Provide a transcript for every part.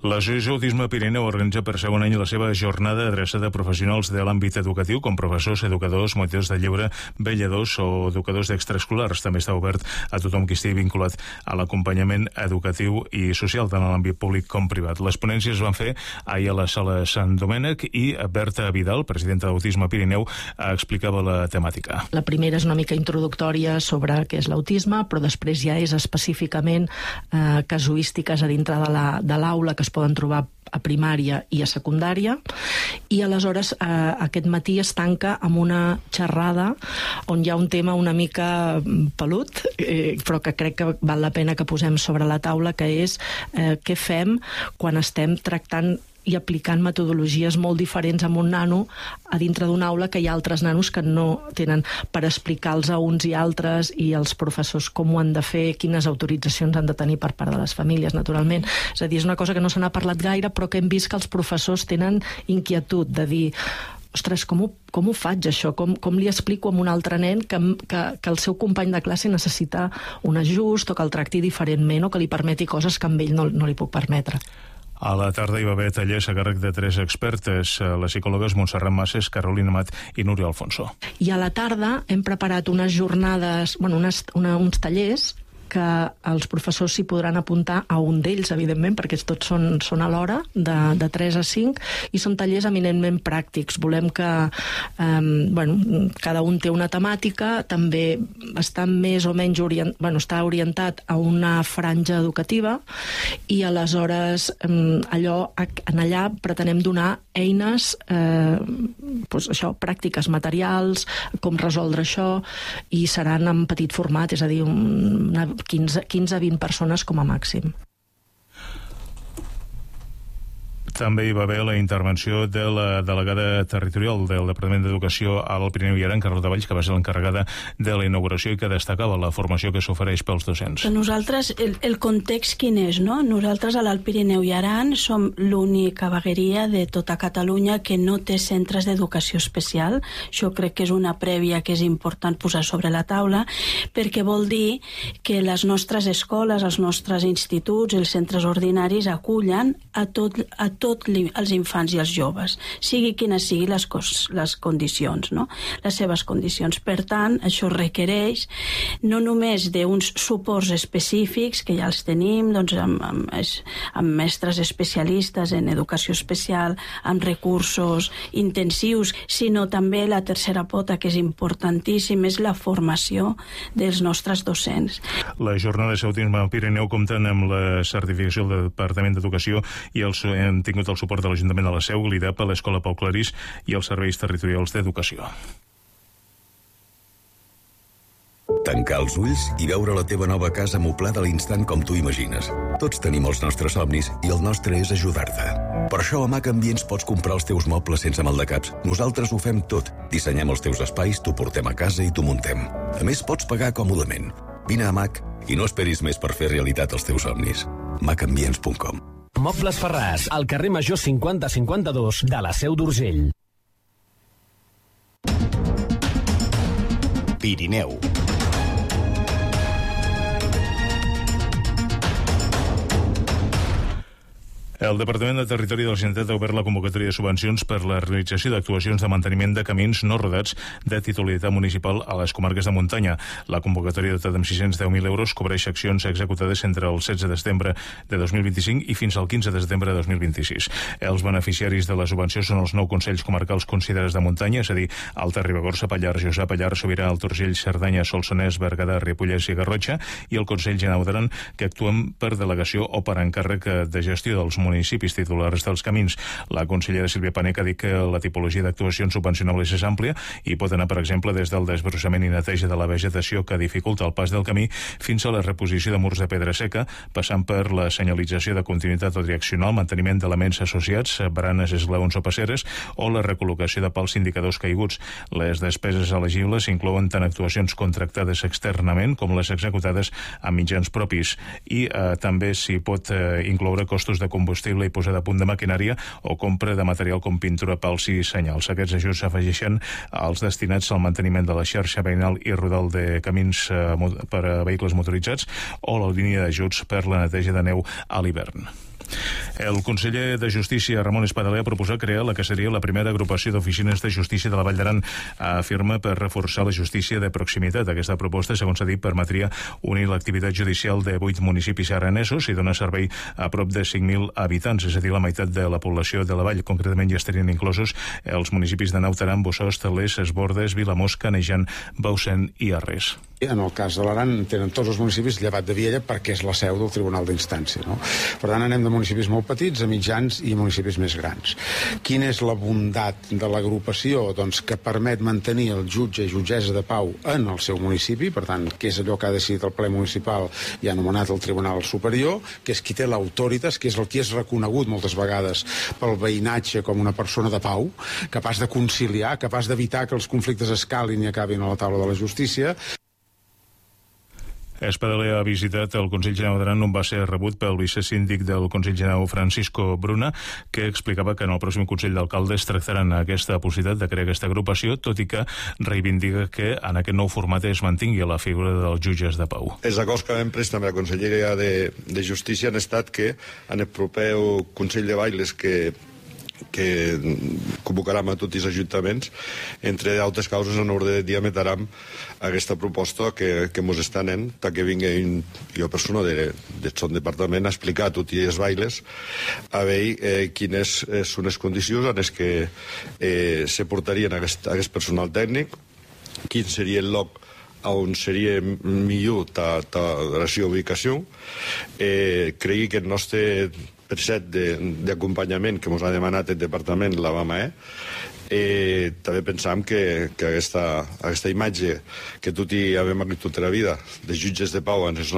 L'Associació Autisme Pirineu organitza per segon any la seva jornada adreçada a professionals de l'àmbit educatiu, com professors, educadors, monitors de lleure, vetlladors o educadors d'extraescolars. També està obert a tothom qui estigui vinculat a l'acompanyament educatiu i social, tant en l'àmbit públic com privat. Les ponències es van fer ahir a la Sala Sant Domènec i Berta Vidal, presidenta d'Autisme Pirineu, explicava la temàtica. La primera és una mica introductòria sobre què és l'autisme, però després ja és específicament casuístiques a dintre de l'aula que es poden trobar a primària i a secundària, i aleshores aquest matí es tanca amb una xerrada on hi ha un tema una mica pelut, però que crec que val la pena que posem sobre la taula, que és què fem quan estem tractant i aplicant metodologies molt diferents amb un nano a dintre d'una aula que hi ha altres nanos que no tenen, per explicar-los a uns i altres i als professors com ho han de fer, quines autoritzacions han de tenir per part de les famílies, naturalment. És a dir, és una cosa que no se n'ha parlat gaire, però que hem vist que els professors tenen inquietud de dir: ostres, com ho faig això? Com li explico a un altre nen que el seu company de classe necessita un ajust o que el tracti diferentment o que li permeti coses que amb ell no li puc permetre? A la tarda hi va haver tallers a càrrec de 3 expertes, les psicòlogues Montserrat Masses, Carolina Mat i Núria Alfonso. I a la tarda hem preparat unes jornades, uns tallers que els professors s'hi podran apuntar a un d'ells, evidentment, perquè tots són alhora, de 3 a 5, i són tallers eminentment pràctics. Volem que cada un té una temàtica, també està més o menys està orientat a una franja educativa, i aleshores allà pretenem donar eines, pràctiques materials, com resoldre això, i seran en petit format, és a dir, 15 a 20 persones com a màxim. També hi va haver la intervenció de la delegada territorial del Departament d'Educació al Pirineu i Aran, Carlota Valls, que va ser l'encarregada de la inauguració i que destacava la formació que s'ofereix pels docents. Nosaltres, el context quin és, no? Nosaltres a l'Alt Pirineu i Aran som l'única vegueria de tota Catalunya que no té centres d'educació especial. Això crec que és una prèvia que és important posar sobre la taula, perquè vol dir que les nostres escoles, els nostres instituts, els centres ordinaris acullen a tots els infants i els joves, sigui quines siguin les condicions, no? Les seves condicions. Per tant, això requereix no només d'uns suports específics, que ja els tenim, doncs, amb mestres especialistes en educació especial, amb recursos intensius, sinó també la tercera pota, que és importantíssim, és la formació dels nostres docents. Les jornades Autisme Pirineu compten amb la certificació del Departament d'Educació i han tingut el suport de l'Ajuntament de la Seu, l'IDEP, l'Escola Pau Clarís i els serveis territorials d'educació. Tancar els ulls i veure la teva nova casa moblada a l'instant com tu imagines. Tots tenim els nostres somnis i el nostre és ajudar-te. Per això a MAC Ambients pots comprar els teus mobles sense maldecaps. Nosaltres ho fem tot. Dissenyem els teus espais, t'ho portem a casa i t'ho muntem. A més, pots pagar còmodament. Vine a MAC i no esperis més per fer realitat els teus somnis. macambients.com. Mobles Ferràs, al carrer Major 5052 de la Seu d'Urgell. Pirineu. El Departament de Territori de la Generalitat ha obert la convocatòria de subvencions per la realització d'actuacions de manteniment de camins no rodats de titularitat municipal a les comarques de muntanya. La convocatòria, dotada amb 610.000 euros, cobreix accions executades entre el 16 de setembre de 2025 i fins al 15 de setembre de 2026. Els beneficiaris de la subvenció són els 9 consells comarcals considerats de muntanya, és a dir, Alta Ribagorça, Pallars Jussà, Pallars Sobirà, Alt Urgell, Cerdanya, Solsonès, Berguedà, Ripollès i Garrotxa, i el Consell General d'Aran, que actuen per delegació o per encàrrec de gestió dels municipis titulars dels camins. La consellera Sílvia Panek ha dit que la tipologia d'actuacions subvencionables és àmplia i pot anar, per exemple, des del desbrossament i neteja de la vegetació que dificulta el pas del camí fins a la reposició de murs de pedra seca, passant per la senyalització de continuïtat o direccional, manteniment d'elements associats, baranes, esglaons o passeres, o la recol·locació de pals indicadors caiguts. Les despeses elegibles inclouen tant actuacions contractades externament com les executades amb mitjans propis, i també s'hi pot incloure costos de combustible i posada a punt de maquinària o compra de material com pintura, pals i senyals. Aquests ajuts s'afegeixen als destinats al manteniment de la xarxa veïnal i rodal de camins per a vehicles motoritzats o la línia d'ajuts per la neteja de neu a l'hivern. El conseller de Justícia, Ramon Espadaler, ha proposat crear la que seria la primera agrupació d'oficines de justícia de la Vall d'Aran, afirma, per reforçar la justícia de proximitat. Aquesta proposta, segons s'ha dit, permetria unir l'activitat judicial de 8 municipis aranesos i donar servei a prop de 5.000 habitants, és a dir, la meitat de la població de la vall. Concretament, ja estarien inclosos els municipis de Naut Aran, Bossòst, Telers, Es Bordes, Vilamós, Canejan, Bausen i Arres. En el cas de l'Aran tenen tots els municipis llevat de Viella perquè és la seu del Tribunal d'Instància, no? Per tant, anem de municipis molt petits a mitjans i municipis més grans. Quina és la bondat de l'agrupació? Doncs que permet mantenir el jutge i jutgessa de pau en el seu municipi, per tant, que és allò que ha decidit el ple municipal i ha nomenat el Tribunal Superior, que és qui té l'autoritas, que és el qui és reconegut moltes vegades pel veïnatge com una persona de pau, capaç de conciliar, capaç d'evitar que els conflictes escalin i acabin a la taula de la justícia. Espadaler ha visitat el Consell General d'Aran, on va ser rebut pel vicesíndic del Consell General, Francisco Bruna, que explicava que en el pròxim Consell d'Alcaldes tractaran aquesta possibilitat de crear aquesta agrupació, tot i que reivindica que en aquest nou format es mantingui la figura dels jutges de pau. Els acords que hem pres amb la Conselleria de Justícia han estat que en el proper Consell de Bailes que convocarem a tots els ajuntaments, entre altres causes en ordre de dia metrem aquesta proposta que mos està anant, que vingui jo persona del son departament a explicar a tots els bailes a veure quines són les condicions en les que se portarien aquest personal tècnic, quin seria el lloc on seria millor la seva ubicació. Cregui que el nostre percet d'acompanyament que ens ha demanat el departament la vam també pensam que aquesta imatge que tots hi hem hagut tota la vida de jutges de pau en els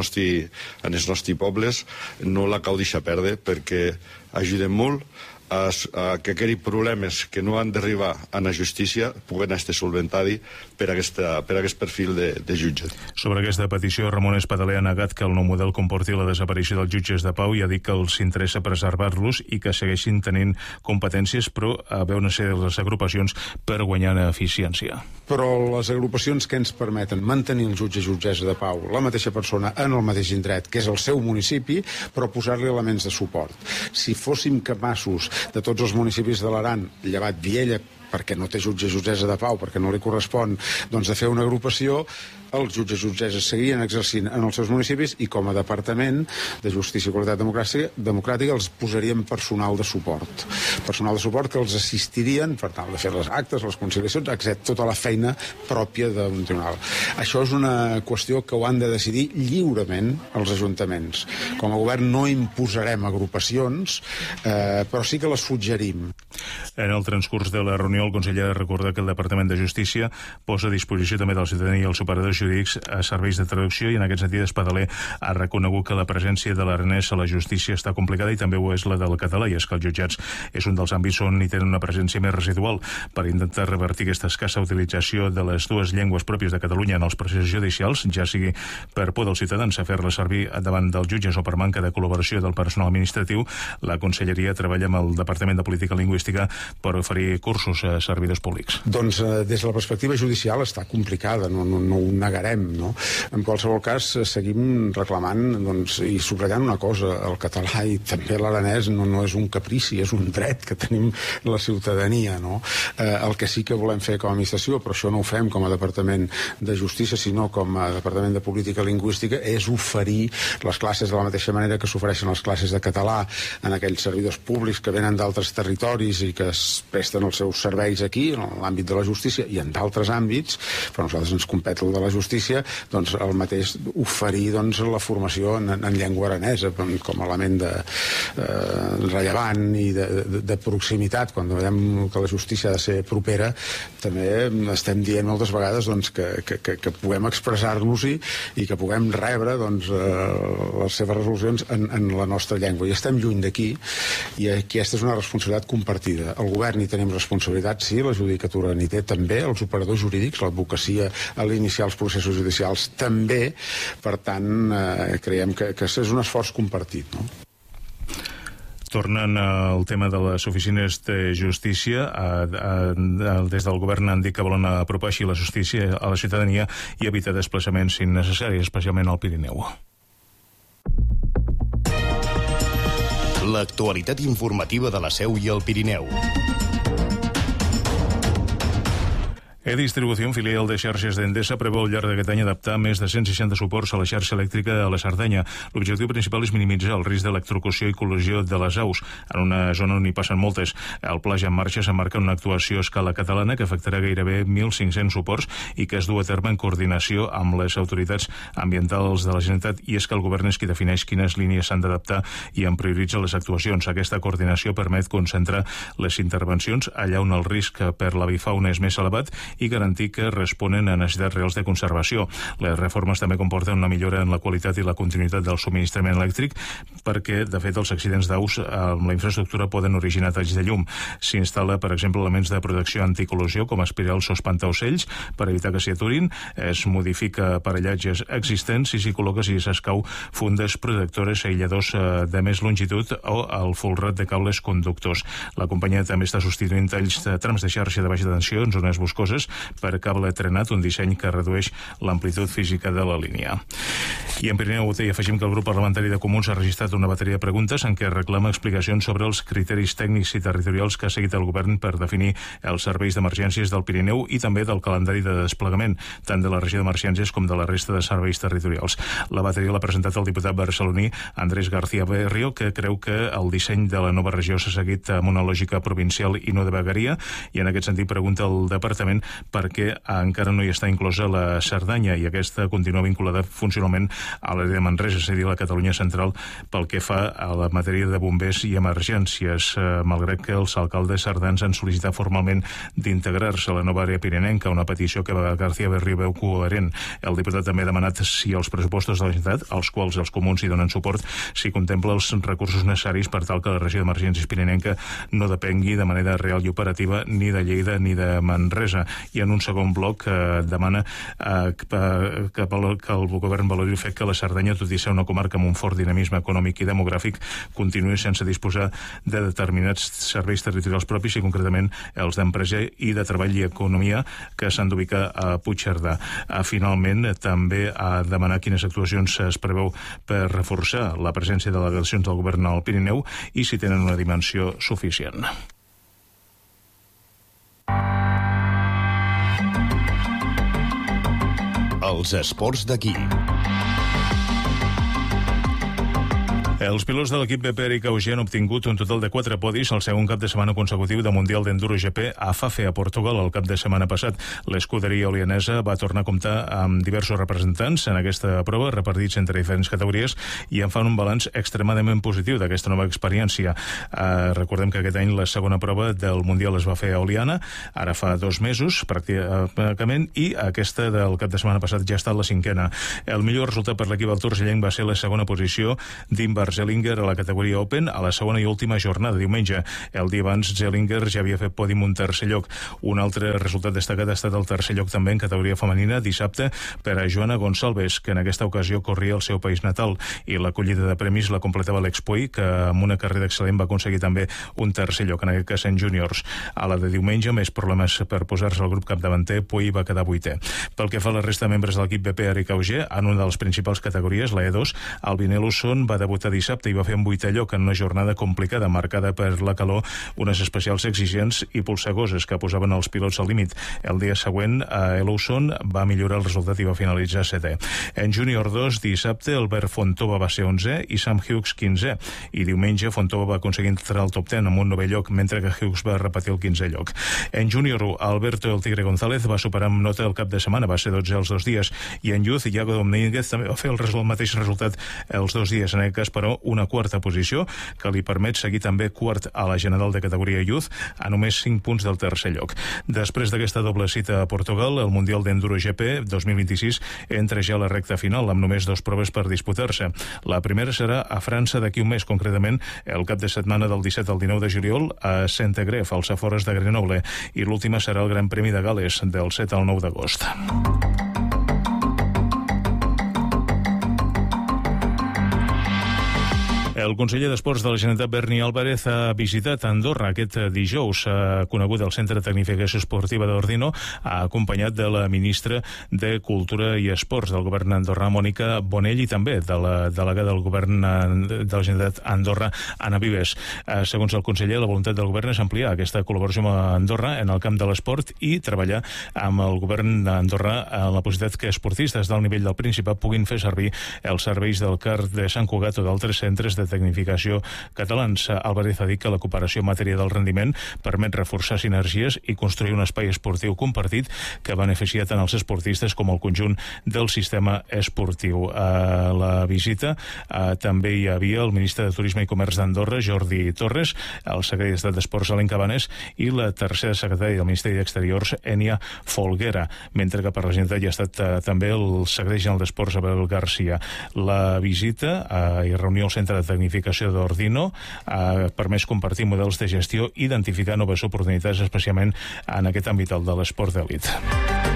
nostres pobles no la cal deixar perdre, perquè ajudem molt a que aquells problemes que no han d'arribar a la justícia puguen estar solventats per aquest perfil de jutge. Sobre aquesta petició, Ramon Espadaler ha negat que el nou model comporti la desaparició dels jutges de pau i ha dit que els interessa preservar-los i que segueixin tenint competències, però a veure les agrupacions per guanyar eficiència. Però les agrupacions que ens permeten mantenir el jutge i jutgessa de pau, la mateixa persona en el mateix indret, que és el seu municipi, però posar-li elements de suport. Si fóssim capaços de tots els municipis de l'Aran, llevat Viella, perquè no té jutge i jutgessa de pau, perquè no li correspon, doncs de fer una agrupació, els jutges i jutgesses seguien exercint en els seus municipis i com a Departament de Justícia i Qualitat Democràtica els posaríem personal de suport. Personal de suport que els assistirien per tal de fer les actes, les conciliacions, etc. Tota la feina pròpia d'un tribunal. Això és una qüestió que ho han de decidir lliurement els ajuntaments. Com a govern no imposarem agrupacions, però sí que les suggerim. En el transcurs de la reunió, el conseller ha recordat que el Departament de Justícia posa a disposició també de la ciutadania i els operadors jurídics a serveis de traducció, i en aquest sentit Espadaler ha reconegut que la presència de l'aranès a la justícia està complicada i també ho és la del català, i és que els jutjats és un dels àmbits on hi tenen una presència més residual. Per intentar revertir aquesta escassa utilització de les dues llengües pròpies de Catalunya en els processos judicials, ja sigui per por dels ciutadans a fer-la servir davant dels jutges o per manca de col·laboració del personal administratiu, la Conselleria treballa amb el Departament de Política Lingüística per oferir cursos a servidors públics. Doncs des de la perspectiva judicial està complicada, no ho negarem, no? En qualsevol cas, seguim reclamant i subratllant una cosa: el català i també l'aranès no és un caprici, és un dret que tenim la ciutadania, no? El que sí que volem fer com a administració, però això no ho fem com a Departament de Justícia, sinó com a Departament de Política Lingüística, és oferir les classes de la mateixa manera que s'ofereixen les classes de català en aquells servidors públics que venen d'altres territoris i que es presten els seus serveis aquí, en l'àmbit de la justícia i en d'altres àmbits, però a nosaltres ens compet el de la justícia, doncs el mateix oferir la formació en llengua aranesa com a element rellevant i de proximitat. Quan veiem que la justícia ha de ser propera, també estem dient moltes vegades que puguem expressar-nos-hi i que puguem rebre les seves resolucions en la nostra llengua. I estem lluny d'aquí, i aquesta és una responsabilitat compartida. El govern hi tenim responsabilitat, sí, la judicatura n'hi té també, els operadors jurídics, l'advocacia a l'iniciar els processos judicials també. Per tant, creiem que és un esforç compartit, no? Tornant al tema de les oficines de justícia, des del govern han dit que volen apropar així la justícia a la ciutadania i evitar desplaçaments innecessaris, especialment al Pirineu. L'actualitat informativa de la Seu i el Pirineu. E-Distribució, filial de xarxes d'Endesa, preveu al llarg d'aquest any adaptar més de 160 suports a la xarxa elèctrica a la Cerdanya. L'objectiu principal és minimitzar el risc d'electrocució i col·lisió de les aus, en una zona on hi passen moltes. El pla ja en marxa s'emmarca en una actuació a escala catalana que afectarà gairebé 1.500 suports i que es du a terme en coordinació amb les autoritats ambientals de la Generalitat, i és que el govern és qui defineix quines línies s'han d'adaptar i en prioritza les actuacions. Aquesta coordinació permet concentrar les intervencions allà on el risc per l'avifauna és més elevat i garantir que responen a necessitats reals de conservació. Les reformes també comporten una millora en la qualitat i la continuïtat del subministrament elèctric, perquè, de fet, els accidents d'aus amb la infraestructura poden originar talls de llum. S'instal·la, per exemple, elements de protecció anticol·lusió com espirals o espantaocells per evitar que s'hi aturin, es modifica aparellatges existents i s'hi col·loca, si s'escau, fundes protectores, aïlladors de més longitud o el folrat de cables conductors. La companyia també està substituint talls de trams de xarxa de baixa tensió en zones boscoses per cable trenat, un disseny que redueix l'amplitud física de la línia. I en Pirineu UT afegim que el grup parlamentari de Comuns ha registrat una bateria de preguntes en què reclama explicacions sobre els criteris tècnics i territorials que ha seguit el govern per definir els serveis d'emergències del Pirineu i també del calendari de desplegament, tant de la regió d'emergències com de la resta de serveis territorials. La bateria l'ha presentat el diputat barceloní Andrés García Berrio, que creu que el disseny de la nova regió s'ha seguit amb una lògica provincial i no de vegueria, i en aquest sentit pregunta al departament perquè encara no hi està inclosa la Cerdanya i aquesta continua vinculada funcionalment a l'àrea de Manresa, és a dir, la Catalunya central, pel que fa a la matèria de bombers i emergències, malgrat que els alcaldes cerdans han sol·licitat formalment d'integrar-se a la nova àrea pirinenca, una petició que García Berrio veu coherent. El diputat també ha demanat si els pressupostos de la Generalitat, als quals els comuns hi donen suport, s'hi contempla els recursos necessaris per tal que la regió d'emergències pirinenca no depengui de manera real i operativa ni de Lleida ni de Manresa. I en un segon bloc demana que el govern valori el fet que la Cerdanya, tot i ser una comarca amb un fort dinamisme econòmic i demogràfic, continuï sense disposar de determinats serveis territorials propis i concretament els d'empresa i de treball i economia que s'han d'ubicar a Puigcerdà. Finalment, també ha demanat quines actuacions es preveu per reforçar la presència de delegacions del govern al Pirineu i si tenen una dimensió suficient. Els esports d'aquí. Els pilots de l'equip BP Eric Auger han obtingut un total de 4 podis al segon cap de setmana consecutiu de Mundial d'Enduro GP a Fafe, a Portugal, el cap de setmana passat. L'escuderia olianesa va tornar a comptar amb diversos representants en aquesta prova, repartits entre diferents categories, i en fan un balanç extremadament positiu d'aquesta nova experiència. Recordem que aquest any la segona prova del Mundial es va fer a Oliana, ara fa 2 mesos, pràcticament, i aquesta del cap de setmana passat ja ha estat la 5a. El millor resultat per l'equip del torgellenc va ser la segona posició d'Invar Zellinger a la categoria Open a la segona i última jornada, diumenge. El dia abans, Zellinger ja havia fet pòdium un tercer lloc. Un altre resultat destacat ha estat el tercer lloc també en categoria femenina dissabte per a Joana Gonçalves, que en aquesta ocasió corria el seu país natal, i la collida de premis la completava Alex Puy, que amb una carrera excel·lent va aconseguir també un tercer lloc, en aquest cas en júniors. A la de diumenge, més problemes per posar-se al grup capdavanter, Puy va quedar 8è. Pel que fa a la resta de membres de l'equip BP Eric Auger, en una de les principals categories, la E2, Albin Elusson va debutar dissabte i va fer un 8è lloc en una jornada complicada, marcada per la calor, unes especials exigents i polsegoses que posaven els pilots al límit. El dia següent, Elusson va millorar el resultat i va finalitzar 7è. En júnior 2, dissabte, Albert Fontova va ser 11è i Sam Hughes 15è, i diumenge Fontova va aconseguir entrar al top 10 amb un 9è lloc, mentre que Hughes va repetir el 15è lloc. En júnior 1, Alberto El Tigre González va superar amb nota el cap de setmana, va ser 12è els 2 dies, i en Youth, Iago Domínguez també va fer el mateix resultat els 2 dies, en aquest cas, però, una quarta posició que li permet seguir també quart a la general de categoria Youth a només 5 punts del tercer lloc. Després d'aquesta doble cita a Portugal, el Mundial d'Enduro GP 2026 entra ja a la recta final amb només 2 proves per disputar-se. La primera serà a França d'aquí un mes, concretament el cap de setmana del 17 al 19 de juliol a Saint-Égrève, als afores de Grenoble, i l'última serà el Gran Premi de Gal·les del 7 al 9 d'agost. El conseller d'Esports de la Generalitat, Berni Álvarez, ha visitat Andorra aquest dijous. Ha conegut el Centre de Tecnificació Esportiva d'Ordino, ha acompanyat de la ministra de Cultura i Esports del govern andorrà, Mònica Bonell, i també de la delegada del govern de la Generalitat a Andorra, Anna Vives. Segons el conseller, la voluntat del govern és ampliar aquesta col·laboració amb Andorra en el camp de l'esport i treballar amb el govern d'Andorra en la possibilitat que esportistes del nivell del Principat puguin fer servir els serveis del CAR de Sant Cugat o d'altres centres de tecnificació catalans. Álvarez ha dit que la cooperació en matèria del rendiment permet reforçar sinergies i construir un espai esportiu compartit que beneficia tant els esportistes com el conjunt del sistema esportiu. A la visita també hi havia el ministre de Turisme i Comerç d'Andorra, Jordi Torres, el secretari d'Estat d'Esports, Alain Cabanes, i la tercera secretària del Ministeri d'Exteriors, Enia Folguera, mentre que per la Generalitat hi ha estat també el secretari general d'Esports, Abel Garcia. La visita i reunió al Centre de Tecnificació d'Ordino ha permès compartir models de gestió i identificar noves oportunitats, especialment en aquest àmbit, el de l'esport d'elit.